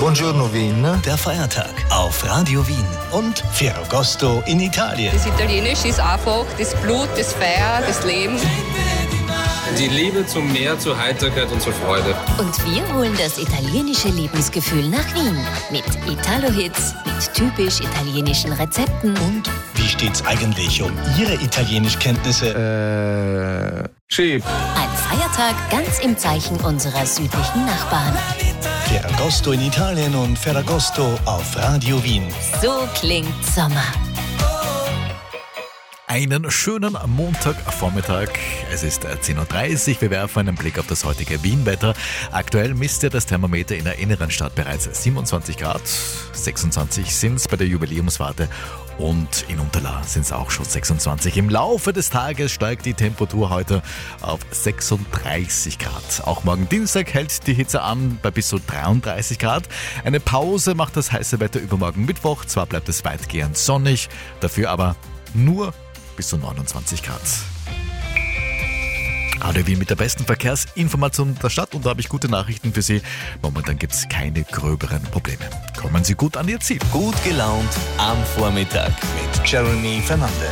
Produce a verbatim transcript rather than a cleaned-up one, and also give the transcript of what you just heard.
Buongiorno Wien. Der Feiertag auf Radio Wien und Ferragosto in Italien. Das Italienische ist einfach das Blut, das Feuer, das Leben. Die Liebe zum Meer, zur Heiterkeit und zur Freude. Und wir holen das italienische Lebensgefühl nach Wien. Mit Italo-Hits, mit typisch italienischen Rezepten. Und wie steht's eigentlich um Ihre Italienischkenntnisse? Äh, Chip. Ein Feiertag ganz im Zeichen unserer südlichen Nachbarn. Ferragosto in Italien und Ferragosto auf Radio Wien. So klingt Sommer. Einen schönen Montagvormittag. Es ist zehn Uhr dreißig. Wir werfen einen Blick auf das heutige Wien-Wetter. Aktuell misst ja das Thermometer in der inneren Stadt bereits siebenundzwanzig Grad. sechsundzwanzig sind es bei der Jubiläumsfahrt. Und in Unterla sind es auch schon sechsundzwanzig. Im Laufe des Tages steigt die Temperatur heute auf sechsunddreißig Grad. Auch morgen Dienstag hält die Hitze an bei bis zu dreiunddreißig Grad. Eine Pause macht das heiße Wetter übermorgen Mittwoch. Zwar bleibt es weitgehend sonnig, dafür aber nur bis zu neunundzwanzig Grad. Radio Wien mit der besten Verkehrsinformation der Stadt, und da habe ich gute Nachrichten für Sie. Momentan gibt es keine gröberen Probleme. Kommen Sie gut an Ihr Ziel. Gut gelaunt am Vormittag mit Jeremy Fernandes.